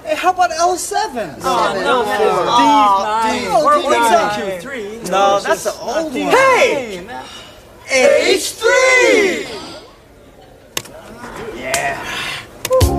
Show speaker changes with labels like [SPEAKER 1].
[SPEAKER 1] Hey, how about L7?
[SPEAKER 2] Or Q3.
[SPEAKER 1] No, that's the old one.
[SPEAKER 2] Hey!
[SPEAKER 1] H3!